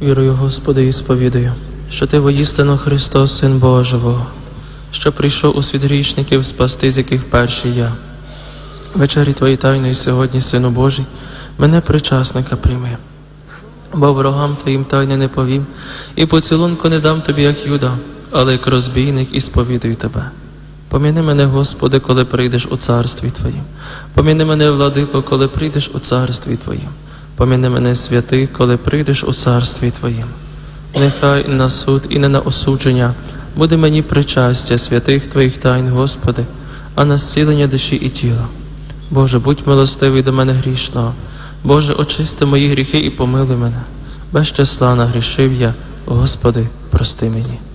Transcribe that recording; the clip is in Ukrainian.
Вірую, Господи, і сповідаю, що Ти воістину Христос, Син Божого, що прийшов у світ грішників спасти, з яких перший я. Вечері Твої тайної сьогодні, Сину Божий, мене причасника прийми. Бо ворогам Твоїм тайни не повім, і поцілунку не дам Тобі, як Юда, але як розбійник і сповідую Тебе. Поміни мене, Господи, коли прийдеш у царстві Твоїм. Поміни мене, Владико, коли прийдеш у царстві Твоїм. Поміни мене, святий, коли прийдеш у царстві Твоїм. Нехай на суд і не на осудження буде мені причастя святих Твоїх тайн, Господи, а на зцілення душі і тіла. Боже, будь милостивий до мене грішного. Боже, очисти мої гріхи і помилуй мене. Без числа нагрішив я, Господи, прости мені.